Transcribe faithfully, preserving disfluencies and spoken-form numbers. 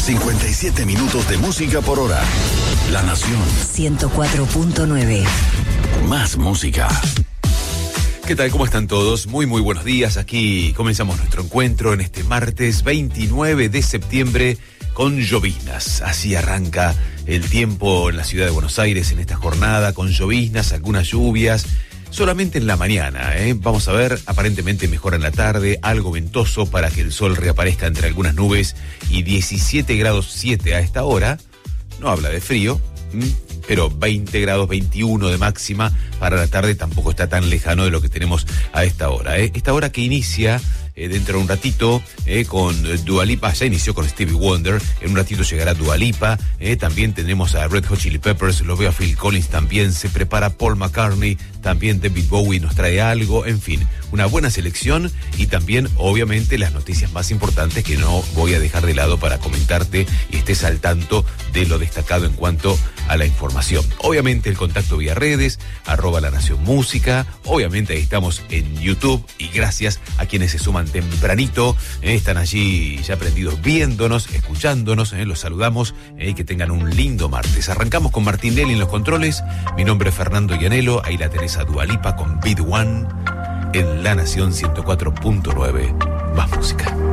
cincuenta y siete minutos de música por hora. La Nación. ciento cuatro punto nueve. Más música. ¿Qué tal? ¿Cómo están todos? Muy, muy buenos días. Aquí comenzamos nuestro encuentro en este martes veintinueve de septiembre con lloviznas. Así arranca el tiempo en la ciudad de Buenos Aires en esta jornada, con lloviznas, algunas lluvias. Solamente en la mañana, ¿eh? Vamos a ver, aparentemente mejora en la tarde, algo ventoso para que el sol reaparezca entre algunas nubes y diecisiete grados siete a esta hora. No habla de frío, ¿m? Pero veinte grados veintiuno de máxima para la tarde tampoco está tan lejano de lo que tenemos a esta hora, ¿eh? Esta hora que inicia eh, dentro de un ratito eh, con Dua Lipa, ya inició con Stevie Wonder, en un ratito llegará Dua Lipa, eh, también tendremos a Red Hot Chili Peppers, lo veo a Phil Collins también, se prepara Paul McCartney, también David Bowie nos trae algo, en fin, una buena selección y también obviamente las noticias más importantes que no voy a dejar de lado para comentarte y estés al tanto de lo destacado en cuanto a la información. Obviamente el contacto vía redes, arroba La Nación Música, obviamente ahí estamos en YouTube y gracias a quienes se suman tempranito, eh, están allí ya prendidos viéndonos, escuchándonos, eh, los saludamos y eh, que tengan un lindo martes. Arrancamos con Martín Nelly en los controles, mi nombre es Fernando Llanelo, ahí la tenés a Dua Lipa con Beat One en La Nación ciento cuatro punto nueve, más música.